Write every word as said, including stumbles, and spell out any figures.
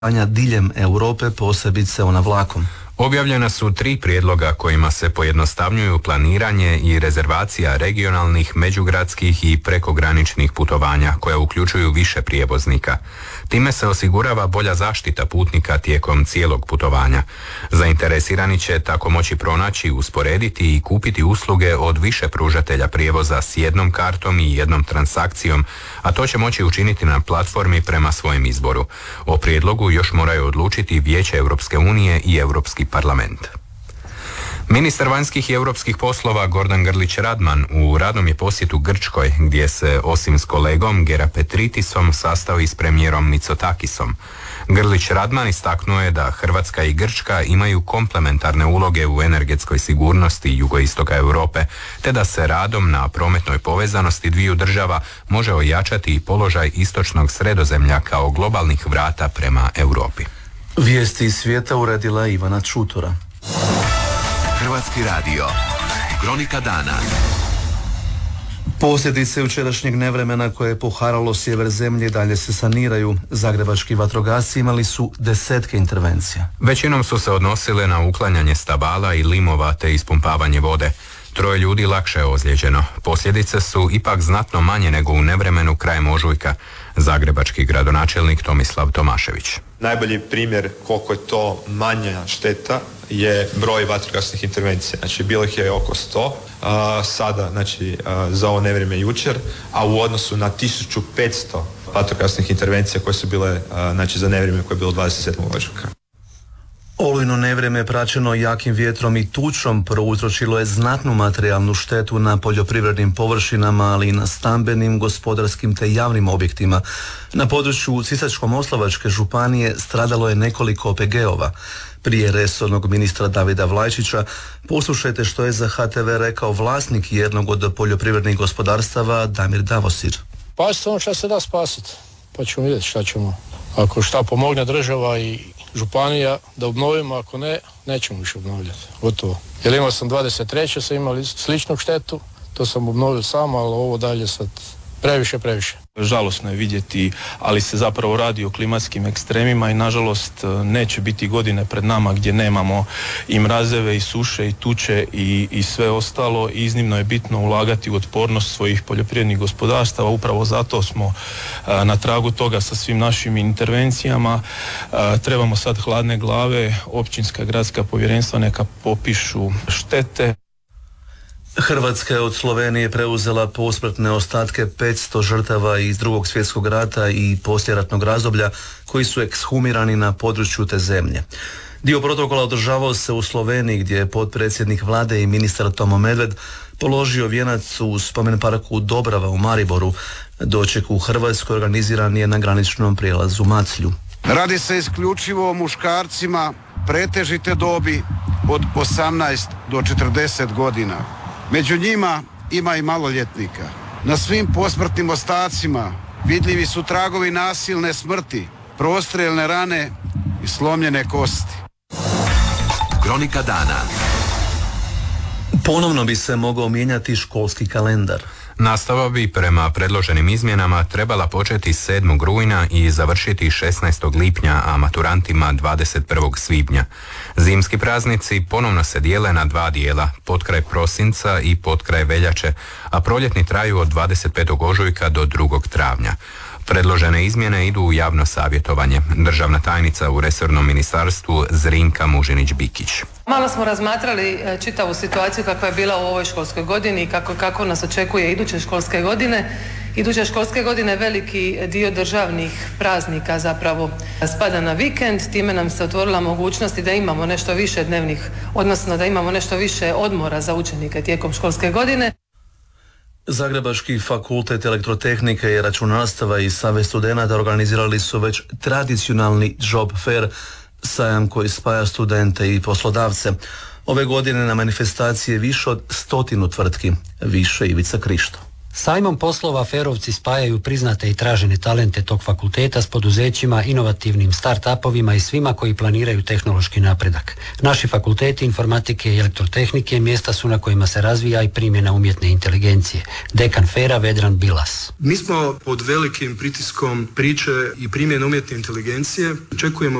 diljem Europe, posebice ona vlakom. Objavljena su tri prijedloga kojima se pojednostavnjuju planiranje i rezervacija regionalnih, međugradskih i prekograničnih putovanja koja uključuju više prijevoznika. Time se osigurava bolja zaštita putnika tijekom cijelog putovanja. Zainteresirani će tako moći pronaći, usporediti i kupiti usluge od više pružatelja prijevoza s jednom kartom i jednom transakcijom, a to će moći učiniti na platformi prema svojem izboru. O prijedlogu još moraju odlučiti Vijeće Europske unije i Europski parlament. Ministar vanjskih i europskih poslova Gordan Grlić Radman u radnom je posjetu Grčkoj, gdje se osim s kolegom Gerapetritisom sastao i s premijerom Mitsotakisom. Grlić Radman istaknuo je da Hrvatska i Grčka imaju komplementarne uloge u energetskoj sigurnosti jugoistoka Europe, te da se radom na prometnoj povezanosti dviju država može ojačati i položaj istočnog Sredozemlja kao globalnih vrata prema Europi. Vijesti iz svijeta uredila Ivana Čutura. Hrvatski radio. Kronika dana. Posljedice jučerašnjeg nevremena koje je poharalo sjever zemlje dalje se saniraju. Zagrebački vatrogasci imali su desetke intervencija. Većinom su se odnosile na uklanjanje stabala i limova te ispumpavanje vode. Troje ljudi lakše je ozlijeđeno. Posljedice su ipak znatno manje nego u nevremenu krajem ožujka. Zagrebački gradonačelnik Tomislav Tomašević. Najbolji primjer koliko je to manja šteta je broj vatrogasnih intervencija. Znači, bilo ih je oko sto, a, sada, znači, a, za ovo nevrijeme jučer, a u odnosu na tisuću petsto vatrogasnih intervencija koje su bile, a, znači, za nevrijeme koje je bilo dvadeset sedmog ožujka. Olujno nevrijeme praćeno jakim vjetrom i tučom prouzročilo je znatnu materijalnu štetu na poljoprivrednim površinama, ali i na stambenim, gospodarskim te javnim objektima. Na području Sisačko-moslavačke županije stradalo je nekoliko O P G-ova. Prije resornog ministra Davida Vlajčića poslušajte što je za H T V rekao vlasnik jednog od poljoprivrednih gospodarstava Damir Davosir. Spasiti ono što se da spasiti, pa ćemo vidjeti šta ćemo. Ako šta pomogne država i županija da obnovimo, ako ne, nećemo više obnovljati. Gotovo. Jer imao sam dvadeset treće sam imao sličnu štetu, to sam obnovio sam, ali ovo dalje sad previše, previše. Žalosno je vidjeti, ali se zapravo radi o klimatskim ekstremima i nažalost neće biti godine pred nama gdje nemamo i mrazeve i suše i tuče i, i sve ostalo. Iznimno je bitno ulagati u otpornost svojih poljoprivrednih gospodarstava. Upravo zato smo a, na tragu toga sa svim našim intervencijama. A, trebamo sad hladne glave, općinska, gradska povjerenstva neka popišu štete. Hrvatska je od Slovenije preuzela posmrtne ostatke petsto žrtava iz Drugog svjetskog rata i poslijeratnog razdoblja koji su ekshumirani na području te zemlje. Dio protokola održavao se u Sloveniji gdje je potpredsjednik vlade i ministar Tomo Medved položio vijenac u spomen parku Dobrava u Mariboru. Doček u Hrvatskoj organiziran je na graničnom prijelazu Maclju. Radi se isključivo o muškarcima pretežite dobi od osamnaest do četrdeset godina. Među njima ima i maloljetnika. Na svim posmrtnim ostacima vidljivi su tragovi nasilne smrti, prostrijelne rane i slomljene kosti. Kronika dana. Ponovno bi se mogao mijenjati školski kalendar. Nastava bi prema predloženim izmjenama trebala početi sedmog rujna i završiti šesnaestog lipnja, a maturantima dvadeset prvog svibnja. Zimski praznici ponovno se dijele na dva dijela, potkraj prosinca i potkraj veljače, a proljetni traju od dvadeset petog ožujka do drugog travnja. Predložene izmjene idu u javno savjetovanje. Državna tajnica u resornom ministarstvu Zrinka Mužinić-Bikić. Malo smo razmatrali čitavu situaciju kakva je bila u ovoj školskoj godini i kako, kako nas očekuje iduće školske godine. Iduće školske godine veliki dio državnih praznika zapravo spada na vikend, time nam se otvorila mogućnost da imamo nešto više dnevnih, odnosno da imamo nešto više odmora za učenike tijekom školske godine. Zagrebački fakultet elektrotehnike i računarstva i Savez studenata organizirali su već tradicionalni job fair, sajam koji spaja studente i poslodavce. Ove godine na manifestaciji je više od stotinu tvrtki, više Ivica Krišto. Sajmom poslova Ferovci spajaju priznate i tražene talente tog fakulteta s poduzećima, inovativnim start-upovima i svima koji planiraju tehnološki napredak. Naši fakulteti informatike i elektrotehnike mjesta su na kojima se razvija i primjena umjetne inteligencije. Dekan Fera Vedran Bilas. Mi smo pod velikim pritiskom priče i primjene umjetne inteligencije. Očekujemo